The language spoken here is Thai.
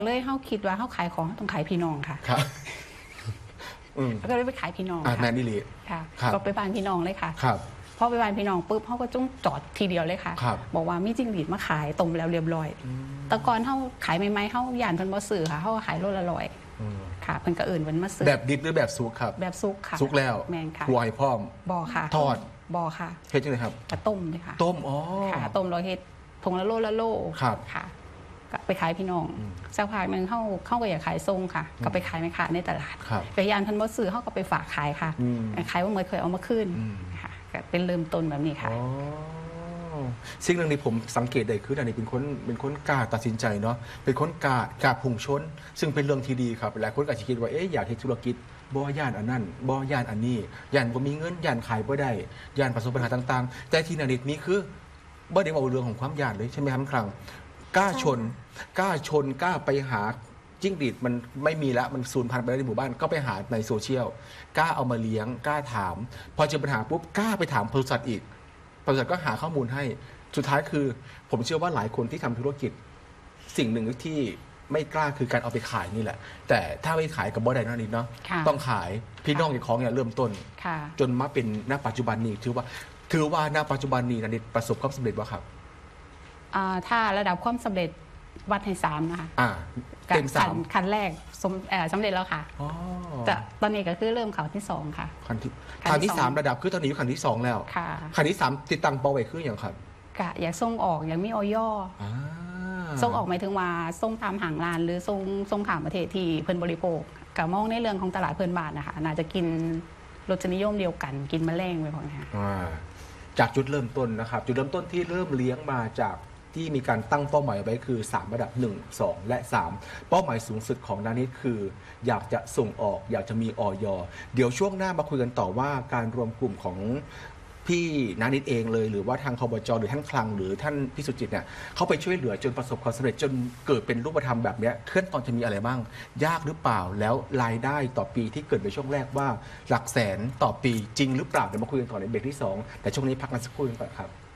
เลยเขาคิดว่าเขาขายของต้องขายพี่น้องค่ะครับก็เลยไปขายพี่น้องแมนดิลีค่ะก็ไปบ้านพี่น้องเลยค่ะครับพอไปบ้านพี่น้องปุ๊บเขาก็จ้องจอดทีเดียวเลยค่ะบอกว่ามีจิ้งหรีดมาขายต้มแล้วเรียบร้อยแต่ก่อนเขาขายใหม่ๆเขาย่านเพิ่นบ่ซื้อค่ะเขาขายโลละ100ค่ะเพิ่นก็เอื่นเพิ่นมาซื้อแบบดิบหรือแบบซุกครับแบบซุกค่ะซุกแล้วแมนค่ะลอยพร้อมบ่ค่ะทอดบ่ค่ะเฮ็ดจังได๋ครับกระต้มเลยค่ะต้มอ๋อค่ะต้มร้อยเฮ็ดถุงละโลครับค่ะก็ไปขายพี่น้องสักพักนึงเข้าก็อยากขายทรงค่ะก็ไปขายแม่ค้าในตลาดก็ยานพันบ่ซื้อเขาก็ไปฝากขายค่ะขายว่าเมื่อเคยเอามาขึ้นค่ะก็เป็นเริ่มต้นแบบนี้ค่ะสิ่งหนึ่งที่ผมสังเกตได้คืออันนี้เป็นคนกล้าตัดสินใจเนาะเป็นคนกล้าพุ่งชนซึ่งเป็นเรื่องที่ดีครับหลายคนอาจจะคิดว่าอยากทำธุรกิจบ่ย่านอันนั้นบ่ย่านอันนี้ย่านบ่มีเงินย่านขายบ่ได้ย่านประสบปัญหาต่างๆแต่ที่นานิดนี้คือบ่ได้เอาเรื่องของความย่านเลยใช่ไหมครับครั้งกล้าชนกล้าไปหาจิ้งหรีดมันไม่มีแล้วมันสูญพันธุ์ไปในหมู่บ้านก็ไปหาในโซเชียลกล้าเอามาเลี้ยงกล้าถามพอเจอปัญหาปุ๊บกล้าไปถามบริษัทอีกบริษัทก็หาข้อมูลให้สุดท้ายคือผมเชื่อว่าหลายคนที่ทำธุรกิจสิ่งหนึ่งที่ไม่กล้าคือการเอาไปขายนี่แหละแต่ถ้าไม่ขายกับบ่ได้นั่นเองเนาะต้องขายพี่น้องอย่างของเนี่ยเริ่มต้นจนมาเป็นณปัจจุบันนี้ถือว่าณปัจจุบันนี้นันประสบความสำเร็จว่าครับถ้าระดับความสำเร็จวัดให้3นะคะเต็ม3 ขั้นแรกสำเร็จแล้วค่ะแต่ตอนนี้ก็คือเริ่มขั้นที่2ค่ะขั้นที่3ระดับคือตอนนี้อยู่ขั้นที่2แล้วขั้นที่3ติดตั้งเป้าไว้คืออย่างครับอยากส่งออกอยากมีออยส่งออกหมายถึงว่าส่งตามห่างร้านหรือส่งข้ามประเทศที่เพิ่นบริโภคกับมองในเรื่องของตลาดเพิ่นบ้านนะคะน่าจะกินรสนิยมเดียวกันกินแมลงไปพอนะคะจากจุดเริ่มต้นนะครับจุดเริ่มต้นที่เริ่มเลี้ยงมาจากที่มีการตั้งเป้าหมายไว้คือ3ระดับ1 2และ3เป้าหมายสูงสุดของนานิดคืออยากจะส่งออกอยากจะมีออยเดี๋ยวช่วงหน้ามาคุยกันต่อว่าการรวมกลุ่มของพี่นานิดเองเลยหรือว่าทางคบจ.หรือท่านคลังหรือท่านพิสุจิตเนี่ยเขาไปช่วยเหลือจนประสบความสำเร็จจนเกิดเป็นรูปธรรมแบบนี้ขั้นตอนจะมีอะไรบ้างยากหรือเปล่าแล้วรายได้ต่อปีที่เกิดในช่วงแรกว่าหลักแสนต่อปีจริงหรือเปล่าเดี๋ยวมาคุยกันต่อในเบรกที่2แต่ช่วงนี้พักกันสักครู่นึงก่อนครับ